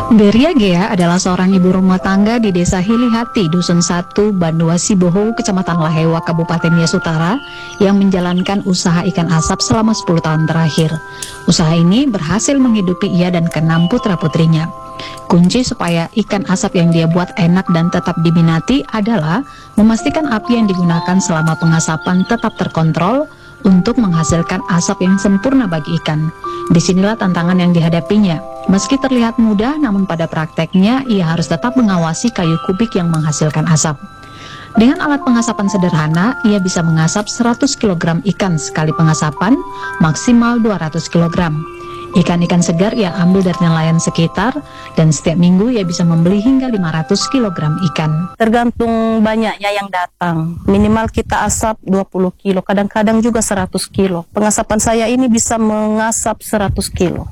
Beria Gea adalah seorang ibu rumah tangga di Desa Hilihati, Dusun 1, Bandua Siboho, Kecamatan Lahewa, Kabupaten Nias Utara, yang menjalankan usaha ikan asap selama 10 tahun terakhir. Usaha ini berhasil menghidupi ia dan ke-6 putra-putrinya. Kunci supaya ikan asap yang dia buat enak dan tetap diminati adalah memastikan api yang digunakan selama pengasapan tetap terkontrol untuk menghasilkan asap yang sempurna bagi ikan. Disinilah tantangan yang dihadapinya. Meski terlihat mudah, namun pada prakteknya ia harus tetap mengawasi kayu kubik yang menghasilkan asap. Dengan alat pengasapan sederhana, ia bisa mengasap 100 kg ikan sekali pengasapan, maksimal 200 kg. Ikan-ikan segar ia ambil dari nelayan sekitar, dan setiap minggu ia bisa membeli hingga 500 kg ikan. Tergantung banyaknya yang datang. Minimal kita asap 20 kilo, kadang-kadang juga 100 kilo. Pengasapan saya ini bisa mengasap 100 kilo.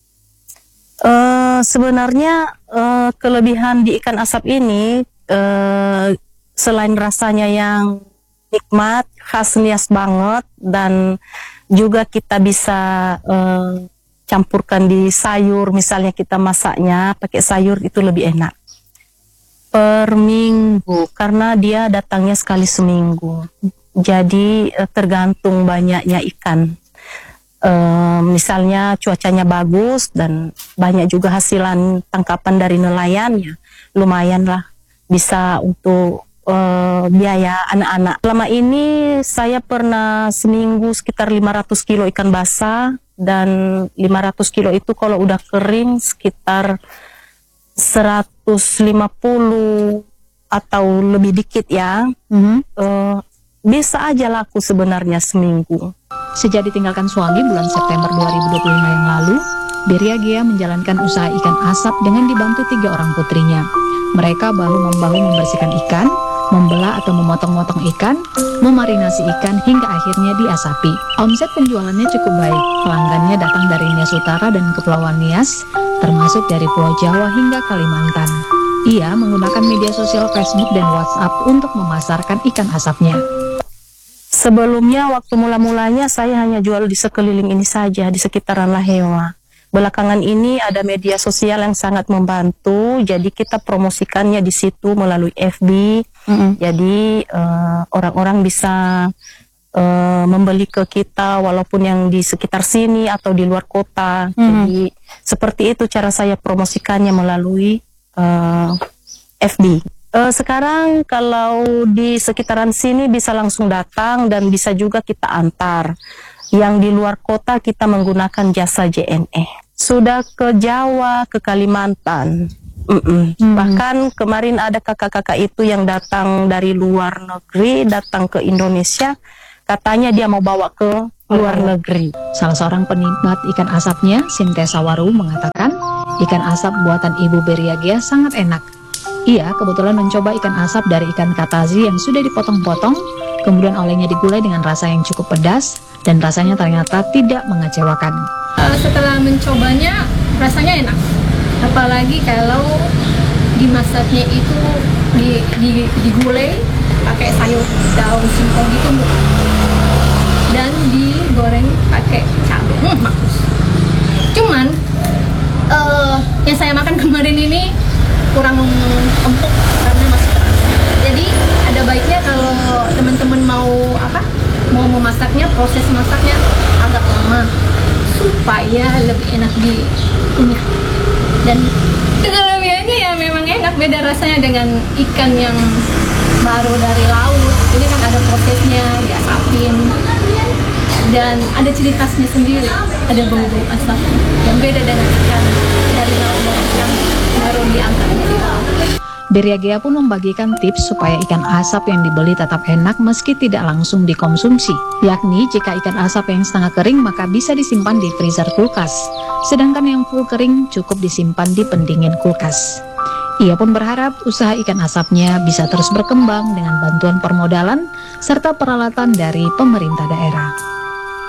Sebenarnya kelebihan di ikan asap ini, selain rasanya yang nikmat, khas Nias banget, dan juga kita bisa campurkan di sayur, misalnya kita masaknya pakai sayur itu lebih enak. Per minggu, karena dia datangnya sekali seminggu, jadi tergantung banyaknya ikan. Misalnya cuacanya bagus dan banyak juga hasilan tangkapan dari nelayan, ya lumayan lah bisa untuk biaya anak-anak. Selama ini saya pernah seminggu sekitar 500 kilo ikan basah, dan 500 kilo itu kalau udah kering sekitar 150 atau lebih dikit ya. Bisa aja laku sebenarnya seminggu. Sejak ditinggalkan suami bulan September 2025 yang lalu, Beria Gea menjalankan usaha ikan asap dengan dibantu 3 orang putrinya. Mereka bahu-membahu membersihkan ikan, membelah atau memotong-motong ikan, memarinasi ikan hingga akhirnya diasapi. Omset penjualannya cukup baik. Pelanggannya datang dari Nias Utara dan Kepulauan Nias, termasuk dari Pulau Jawa hingga Kalimantan. Ia menggunakan media sosial Facebook dan WhatsApp untuk memasarkan ikan asapnya. Sebelumnya waktu mula-mulanya saya hanya jual di sekeliling ini saja, di sekitaran Lahewa. Belakangan ini ada media sosial yang sangat membantu, jadi kita promosikannya di situ melalui FB. Jadi orang-orang bisa membeli ke kita walaupun yang di sekitar sini atau di luar kota. Jadi seperti itu cara saya promosikannya melalui FB. Sekarang kalau di sekitaran sini bisa langsung datang dan bisa juga kita antar. Yang di luar kota kita menggunakan jasa JNE. Sudah ke Jawa, ke Kalimantan. Bahkan kemarin ada kakak-kakak itu yang datang dari luar negeri, datang ke Indonesia, katanya dia mau bawa ke luar negeri. Salah seorang penikmat ikan asapnya, Sinte Sawaru, mengatakan ikan asap buatan Ibu Beria Gea sangat enak. Ia kebetulan mencoba ikan asap dari ikan katazi yang sudah dipotong-potong, kemudian olehnya digulai dengan rasa yang cukup pedas, dan rasanya ternyata tidak mengecewakan. Setelah mencobanya, rasanya enak. Apalagi kalau dimasaknya itu digulai pakai sayur daun singkong gitu, dan digoreng pakai cabai, bagus. Cuman yang saya makan kemarin ini kurang empuk karena masih keras. Jadi ada baiknya kalau teman-teman mau memasaknya, proses masaknya agak lama supaya lebih enak dikunyah. Dan kelebihannya ya memang enak, beda rasanya dengan ikan yang baru dari laut. Ini kan ada prosesnya, diasapin, dan ada ciri khasnya sendiri, ada bau-bau asap yang beda dengan ikan dari laut yang baru diangkat dari laut. Beria Gea pun membagikan tips supaya ikan asap yang dibeli tetap enak meski tidak langsung dikonsumsi, yakni jika ikan asap yang setengah kering maka bisa disimpan di freezer kulkas, sedangkan yang full kering cukup disimpan di pendingin kulkas. Ia pun berharap usaha ikan asapnya bisa terus berkembang dengan bantuan permodalan serta peralatan dari pemerintah daerah.